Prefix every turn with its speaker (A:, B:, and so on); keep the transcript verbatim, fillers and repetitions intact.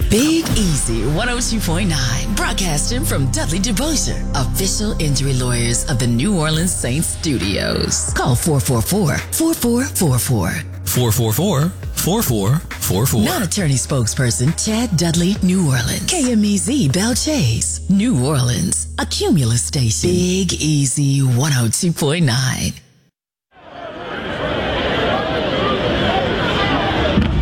A: Big Easy one oh two point nine, broadcasting from Dudley DeBosier, official injury lawyers of the New Orleans Saints studios. Call four four four, four four four four.
B: four four four, four four four four.
A: Non-attorney spokesperson Chad Dudley, New Orleans. K M E Z Bell Chase, New Orleans. A Cumulus station. Big Easy one oh two point nine.